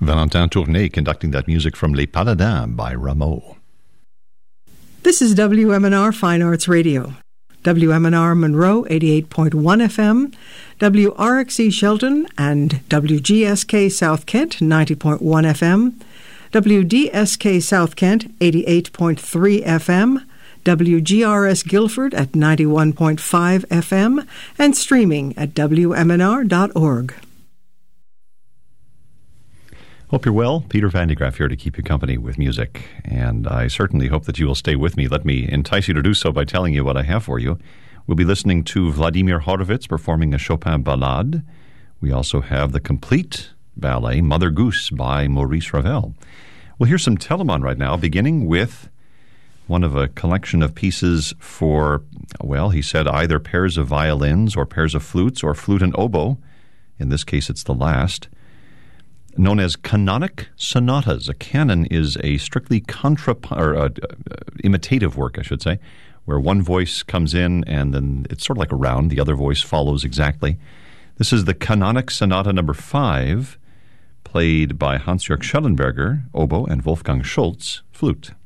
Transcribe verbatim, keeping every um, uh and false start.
Valentin Tournay conducting that music from Les Paladins by Rameau. This is W M N R Fine Arts Radio. W M N R Monroe eighty-eight point one F M, W R X E Shelton and W G S K South Kent ninety point one F M, W D S K South Kent eighty-eight point three F M, W G R S Guilford at ninety-one point five F M, and streaming at W M N R dot org. Hope you're well. Peter Van de Graaff here to keep you company with music, and I certainly hope that you will stay with me. Let me entice you to do so by telling you what I have for you. We'll be listening to Vladimir Horowitz performing a Chopin ballade. We also have the complete ballet Mother Goose by Maurice Ravel. We'll hear some Telemann right now, beginning with one of a collection of pieces for, well, he said either pairs of violins or pairs of flutes or flute and oboe. In this case, it's the last. Known as canonic sonatas. A canon is a strictly contra or uh, uh, imitative work, I should say, where one voice comes in and then it's sort of like a round. The other voice follows exactly. This is the Canonic Sonata number five, played by Hans-Jörg Schellenberger, oboe, and Wolfgang Schultz, flute.